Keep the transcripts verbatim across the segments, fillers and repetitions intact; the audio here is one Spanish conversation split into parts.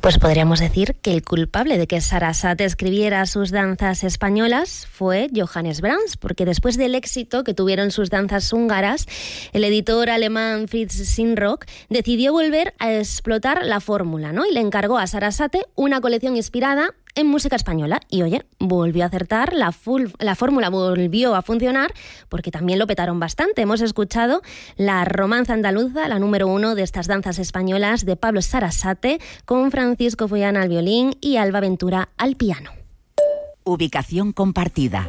Pues podríamos decir que el culpable de que Sarasate escribiera sus danzas españolas fue Johannes Brahms, porque después del éxito que tuvieron sus danzas húngaras, el editor alemán Fritz Sindrock decidió volver a explotar la fórmula, ¿no? Y le encargó a Sarasate una colección inspirada en música española. Y oye, volvió a acertar, la, full, la fórmula volvió a funcionar, porque también lo petaron bastante. Hemos escuchado la romanza andaluza, la número uno de estas danzas españolas de Pablo Sarasate, con Francisco Follana al violín y Alba Ventura al piano. Ubicación compartida.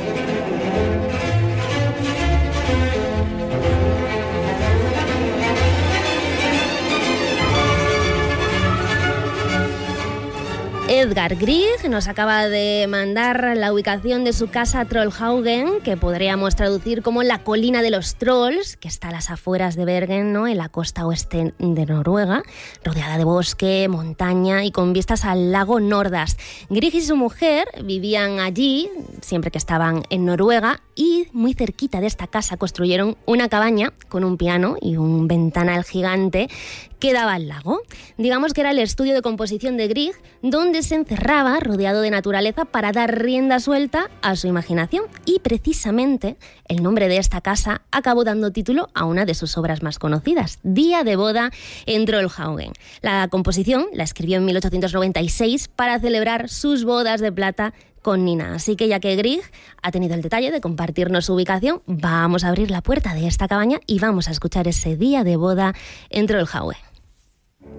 Edgar Grieg nos acaba de mandar la ubicación de su casa Trollhaugen, que podríamos traducir como la colina de los trolls, que está a las afueras de Bergen, ¿no?, en la costa oeste de Noruega, rodeada de bosque, montaña y con vistas al lago Nordast. Grieg y su mujer vivían allí siempre que estaban en Noruega, y muy cerquita de esta casa construyeron una cabaña con un piano y un ventanal gigante que daba al lago. Digamos que era el estudio de composición de Grieg, donde se encerraba rodeado de naturaleza para dar rienda suelta a su imaginación. Y precisamente el nombre de esta casa acabó dando título a una de sus obras más conocidas, Día de boda en Trollhaugen. La composición la escribió en mil ochocientos noventa y seis para celebrar sus bodas de plata con Nina. Así que ya que Grieg ha tenido el detalle de compartirnos su ubicación, vamos a abrir la puerta de esta cabaña y vamos a escuchar ese Día de boda en Trollhaugen.